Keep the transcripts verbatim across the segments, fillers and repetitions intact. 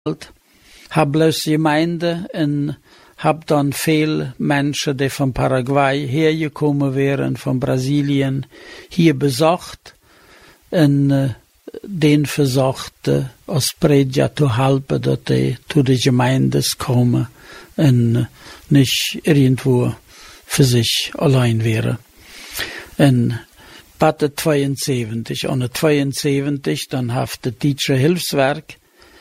Hab bloß Gemeinde und hab dann viel Menschen, die von Paraguay hergekommen wären, von Brasilien, hier besucht und äh, den versucht, äh, aus Predja zu helfen, dass die zu den Gemeinden kommen und äh, nicht irgendwo für sich allein wären. Und Batte zweiundsiebzig, ohne zweiundsiebzig, dann hat das Deutsche Hilfswerk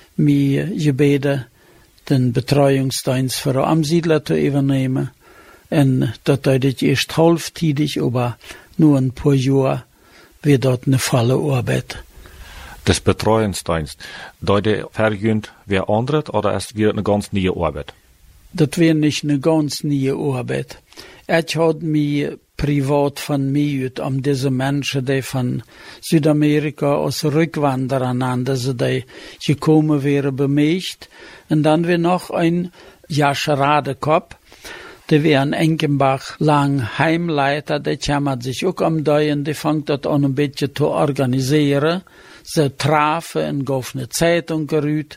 mir gebeten, den Betreuungsdienst für die Amsiedler zu übernehmen. Und das deutet erst halbtätig, aber nur ein paar Jahre wird dort eine volle Arbeit. Das Betreuungsdienst, deutet vergünd wer andere oder ist wieder eine ganz neue Arbeit? Das wäre nicht eine ganz neue Arbeit. Ich hat mir privat von mir, um diese Menschen, die von Südamerika aus Rückwanderern an, dass die gekommen wären, bemächt. Und dann wir noch ein Jascha Radekop, der wäre in Enkenbach lang Heimleiter, der kümmert sich auch um die und der fängt dort an ein bisschen zu organisieren. Sie trafen und gauf eine Zeitung gerüht.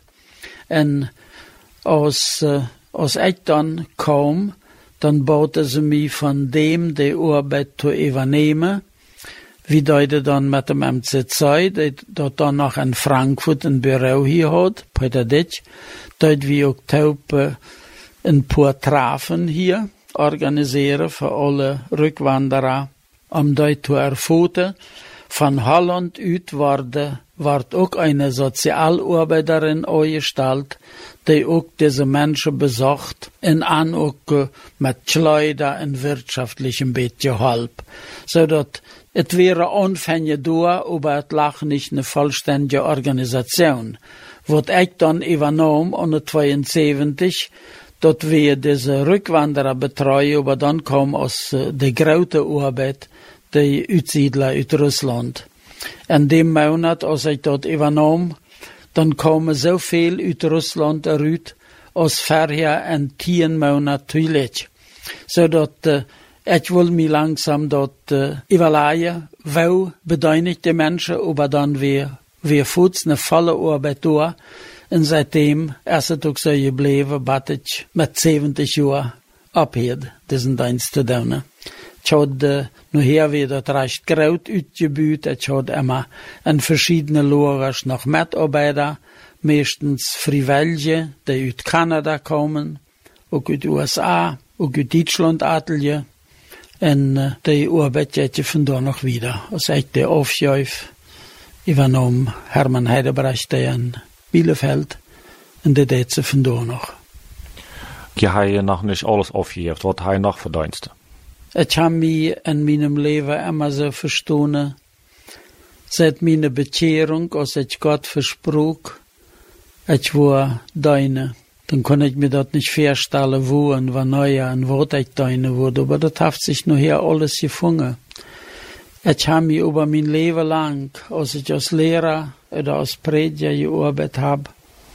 Und aus, äh, aus ich dann kam, dann baute sie mich von dem die Arbeit zu übernehmen, wie deutet dann mit dem M C zwei, der dort dann noch in Frankfurt ein Büro hier hat, Peter Ditch, dort wie auch Taupe ein paar Trafen hier organisieren für alle Rückwanderer, um dort zu erfahren. Von Holland uit wurde, ward auch eine Sozialarbeiterin angestellt, die auch diese Menschen besucht und an auch mit Schleuder und wirtschaftlichem bisschen halb. So dass es wäre Anfänge da, aber es lag nicht eine vollständige Organisation. Was ich dann übernahm, ohne zweiundsiebzig, dort wir diese Rückwanderer betreuen, aber dann kam aus der großen Arbeit die Aussiedler aus Russland. In dem Monat, als ich dort übernahm, dann kamen so viel aus Russland erüt, als vorher ein zehn Monat zuletzt. So dass äh, ich will mich langsam dort äh, überlegen, wo bedeutet die Menschen, aber dann wir, wir fuß eine volle Arbeit da. Und seitdem ist es auch so geblieben, dass ich mit siebzig Jahren abhört, diesen Dienst zu tun. Ich hatte nachher wieder recht groß ausgebaut. Ich hatte immer in verschiedenen Lagers noch Mitarbeiter, meistens Freiwillige, die aus Kanada kommen, auch aus den U S A, auch aus Deutschland Atelier. Und die Arbeit jetzt von da noch wieder. Als ich die Aufjäuf übernahm, Hermann Heidebrecht, der in Bielefeld, und die jetzt von da noch. Je habe je noch nicht alles aufgegeben. Was habe je noch für Dienste? Ich habe mich in meinem Leben immer so verstanden, seit meiner Bekehrung, als ich Gott versprach, ich war deine. Dann konnte ich mir dort nicht vorstellen, wo und wann neuer und wo ich deine wurde, aber das hat sich nachher alles gefunden. Ich habe mich über mein Leben lang, als ich als Lehrer oder als Prediger gearbeitet habe,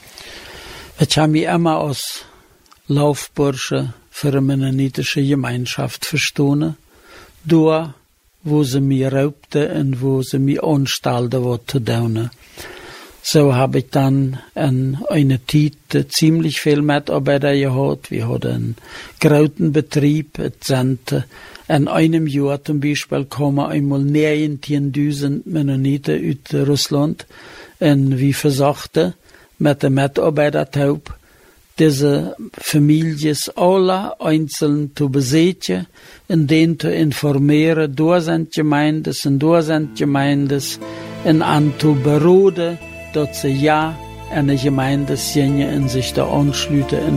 ich habe mich immer als Laufbursche für eine mennonitische Gemeinschaft verstanden, da, wo sie mir raubte und wo sie mir anstalten, was zu tun. So habe ich dann in einer Zeit ziemlich viel Mitarbeiter gehabt. Wir hatten einen großen Betrieb. Es sind in einem Jahr zum Beispiel kommen einmal neunzehntausend Mennoniten aus Russland. Und wie versagte, mit der Mitarbeitertaub, diese Familien alle einzeln zu besetzen und denen zu informieren, da sind Gemeinden und da sind Gemeinden und an zu beraten, dass sie ja eine Gemeinde sehen und sich da anschließen